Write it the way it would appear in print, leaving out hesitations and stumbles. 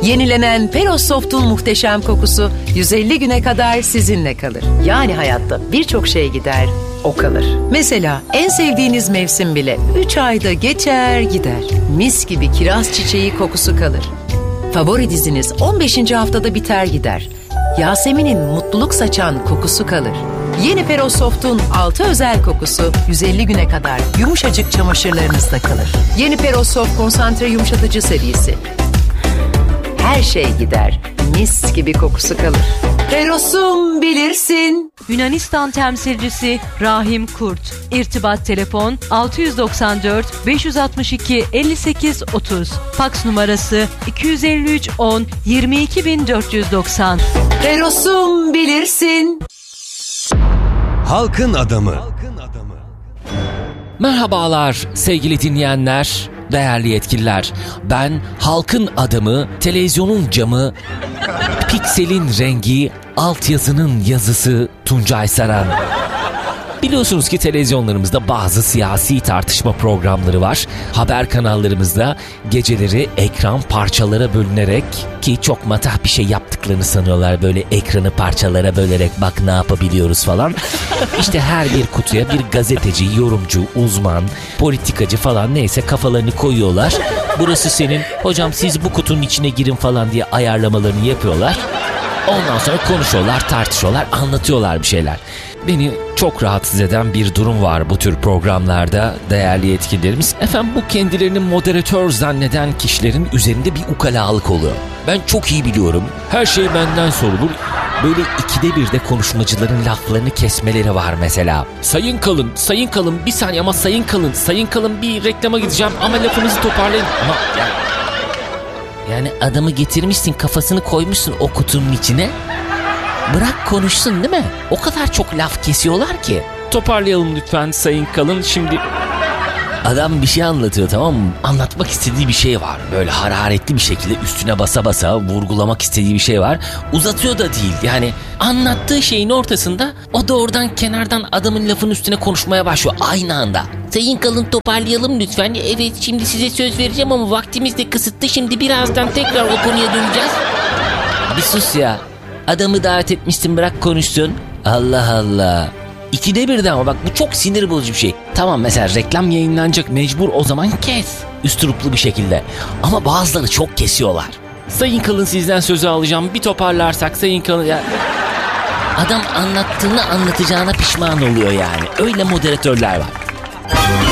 Yenilenen Peros Soft'un muhteşem kokusu 150 güne kadar sizinle kalır. Yani hayatta birçok şey gider, o kalır. Mesela en sevdiğiniz mevsim bile 3 ayda geçer gider. Mis gibi kiraz çiçeği kokusu kalır. Favori diziniz 15. haftada biter gider. Yasemin'in mutluluk saçan kokusu kalır. Yeni Peros Soft'un 6 özel kokusu 150 güne kadar yumuşacık çamaşırlarınızda kalır. Yeni Peros Soft konsantre yumuşatıcı serisi. Her şey gider, mis gibi kokusu kalır. Peros'um bilirsin. Yunanistan temsilcisi Rahim Kurt. İrtibat telefon 694 562 58 30. Faks numarası 253 10 22490. Peros'um bilirsin. Halkın adamı. Merhabalar sevgili dinleyenler, değerli yetkililer. Ben halkın adamı, televizyonun camı, pikselin rengi, altyazının yazısı Tuncay Saran. Biliyorsunuz ki televizyonlarımızda bazı siyasi tartışma programları var. Haber kanallarımızda geceleri ekran parçalara bölünerek, ki çok matah bir şey yaptıklarını sanıyorlar, böyle ekranı parçalara bölerek bak ne yapabiliyoruz falan. İşte her bir kutuya bir gazeteci, yorumcu, uzman, politikacı falan neyse kafalarını koyuyorlar. Burası senin, hocam siz bu kutunun içine girin falan diye ayarlamalarını yapıyorlar. Ondan sonra konuşuyorlar, tartışıyorlar, anlatıyorlar bir şeyler. Beni çok rahatsız eden bir durum var bu tür programlarda değerli yetkililerimiz. Efendim, bu kendilerini moderatör zanneden kişilerin üzerinde bir ukalalık oluyor. Ben çok iyi biliyorum. Her şey benden sorulur. Böyle 2'de 1'de konuşmacıların laflarını kesmeleri var mesela. Sayın Kalın bir saniye ama Sayın Kalın bir reklama gideceğim ama lafınızı toparlayın. Ama yani adamı getirmişsin, kafasını koymuşsun o kutunun içine. Bırak konuşsun, değil mi? O kadar çok laf kesiyorlar ki. Toparlayalım lütfen Sayın Kalın. Şimdi adam bir şey anlatıyor, tamam mı? Anlatmak istediği bir şey var. Böyle hararetli bir şekilde üstüne basa basa vurgulamak istediği bir şey var. Uzatıyor da değil. Yani anlattığı şeyin ortasında o da oradan kenardan adamın lafının üstüne konuşmaya başlıyor aynı anda. Sayın Kalın toparlayalım lütfen. Evet, şimdi size söz vereceğim ama vaktimiz de kısıtlı. Şimdi birazdan tekrar o konuya döneceğiz. Bir sus ya. Adamı davet etmişsin, bırak konuşsun. Allah Allah. 2'de 1'de ama bak, bu çok sinir bozucu bir şey. Tamam, mesela reklam yayınlanacak, mecbur, o zaman kes. Üsturuplu bir şekilde. Ama bazıları çok kesiyorlar. Sayın Kalın sizden sözü alacağım. Bir toparlarsak Sayın Kalın... Ya... Adam anlattığını anlatacağına pişman oluyor yani. Öyle moderatörler var.